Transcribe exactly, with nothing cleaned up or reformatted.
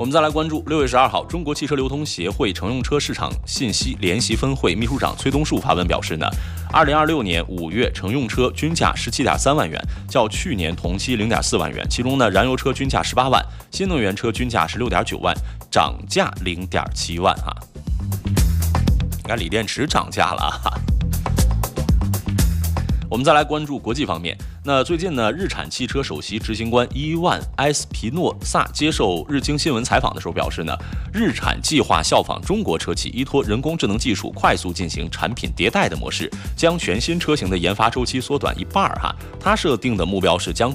我们再来关注六月十二号，中国汽车流通协会乘用车市场信息联席分会秘书长崔东树发文表示呢，二零二六年五月乘用车均价十七点三万元，较去年同期零点四万元，其中呢，燃油车均价十八万，新能源车均价是六点九万，涨价零点七万啊。你看锂电池涨价了啊。我们再来关注国际方面。那最近呢，日产汽车首席执行官伊万埃斯皮诺萨接受日经新闻采访的时候表示呢，日产计划效仿中国车企，依托人工智能技术，快速进行产品迭代的模式，将全新车型的研发周期缩短一半哈。他设定的目标是将